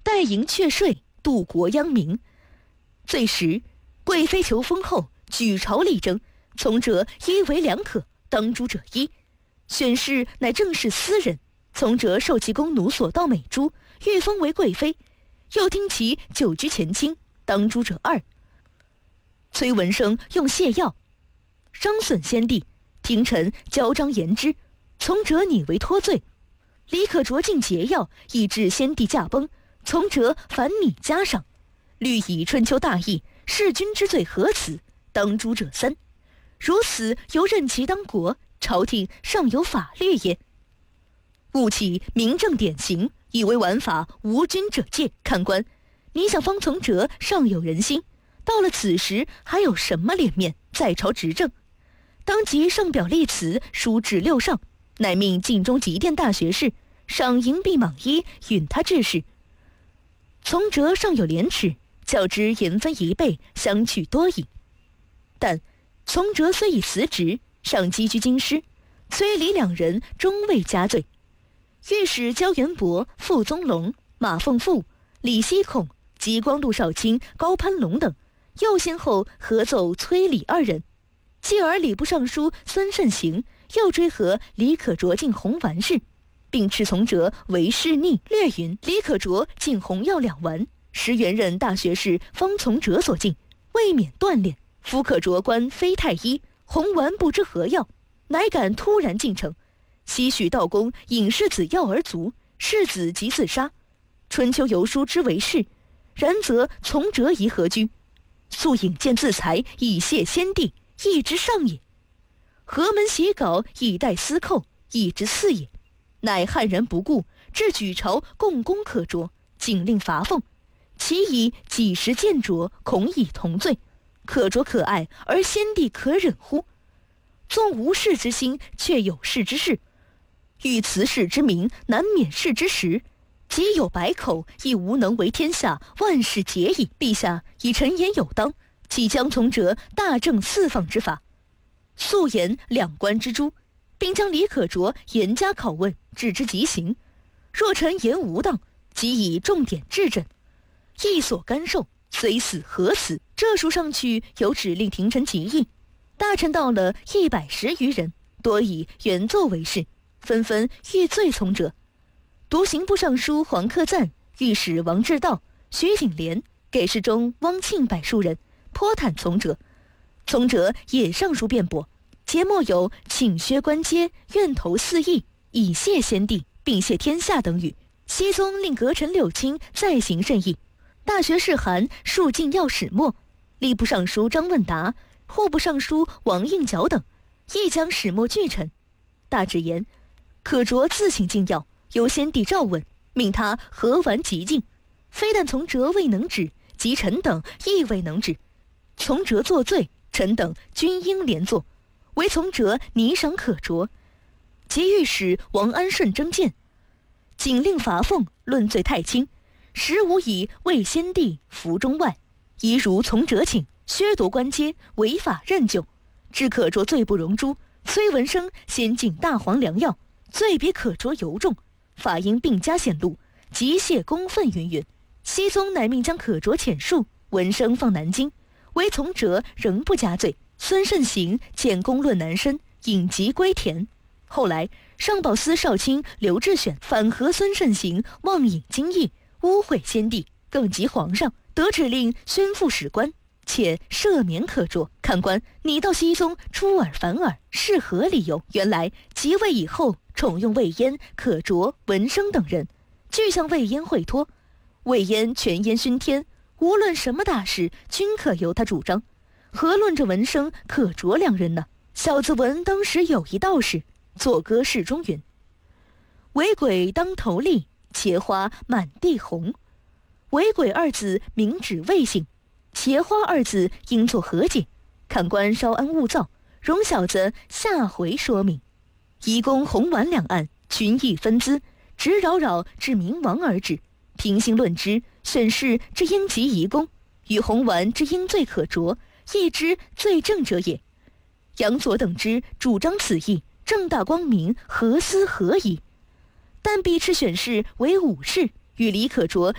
代迎阙税，度国殃民。最时，贵妃求封后，举朝力争，从者一为两可，当诛者一。选侍乃正室私人，从者受其宫奴所盗美珠，欲封为贵妃，又听其久居前倾，当诛者二。崔文生用泻药，伤损先帝，廷臣交章言之，从者拟为脱罪。李可灼进解药，以致先帝驾崩，从者反拟加赏，虑以春秋大义，弑君之罪何此？当诛者三。如此，犹任其当国，朝廷尚有法律也。务起明正典刑，以为玩法，无君者戒。看官，你想方从者尚有人心，到了此时，还有什么脸面在朝执政？当即上表立辞，书至六上，乃命晋中极殿大学士赏银币蟒衣，允他致仕。从者尚有廉耻，较之言分1倍，相去多矣。但从者虽已辞职，尚积居京师，崔李两人终未加罪。御史焦元伯、傅宗龙、马凤富、李希孔、吉光禄少卿高攀龙等，又先后合奏崔李二人。继而礼部尚书孙慎行又追和李可灼进红丸事，并斥从者为弑逆，略云李可灼进红药2丸，时原任大学士方从者所进，未免锻炼。夫可灼官非太医，红丸不知何药，乃敢突然进城，西许道公引世子药而卒，世子即自杀。春秋游书之为是，然则从者宜何居？素引荐自裁，以谢先帝，义之上也。何门写稿，以待司寇，义之次也。乃悍然不顾，至举朝共攻可灼，仅令罚俸，其以几时见着，恐以同罪。可灼可爱，而先帝可忍乎？纵无事之心，却有事之事。欲辞世之名，难免事之实。己有百口，亦无能为天下万事皆矣。陛下以臣言有当，岂将从者大正四方之法，素言两官之诛，并将李可灼严加拷问，治之极刑。若臣言无当，即以重点治诊，亦所干受，虽死何死？这书上去有指令廷臣起义，大臣到了110余人，多以原奏为事，纷纷欲罪从者。独刑部尚书黄克赞、御史王志道、徐景廉、给事中汪庆柏数人颇袒从者。从者也上书辩驳，节末有请削官阶，愿投4亿，以谢先帝，并谢天下等语。熹宗令阁臣柳青再行甚议。大学士韩述进要始末，吏部尚书张问达、户部尚书王应角等亦将始末具陈。大致言，可灼自请进要，由先帝诏问，命他核完极尽。非但从者未能止，及臣等亦未能止。从者作罪，臣等均应连坐，唯从者拟赏可灼。即御史王安顺征谏，仅令罚俸，论罪太轻，实无以为先帝服中外，宜如从者请，削夺官阶，违法任就。至可灼罪不容诛，崔文生先进大黄良药，罪比可灼尤重，法应并加显露，即谢公愤云云。熹宗乃命将可灼遣戍，文生放南京，唯从者仍不加罪。孙慎行建公论南申，引疾归田。后来上保司少卿刘志选反核孙慎行妄引经义，污秽先帝，更及皇上，得指令宣复史官，且赦免可灼。看官，你到熹宗出尔反尔，是何理由？原来即位以后，宠用魏嫣、可灼、文生等人，俱向魏嫣会托。魏嫣权焉熏天，无论什么大事，均可由他主张。何论这文生、可灼两人呢？小子闻当时有一道士作歌示中云：为鬼当头立，茄花满地红。为鬼二字明指魏姓，茄花二字应作和解。看官稍安勿躁，容小子下回说明。夷公红丸两案，群议分资，直扰扰至明亡而止。平心论之，选侍之应及夷公，与红丸之应罪可灼，亦之罪正者也。杨佐等之主张此意，正大光明，何思何疑？但必斥选侍为武士，与李可灼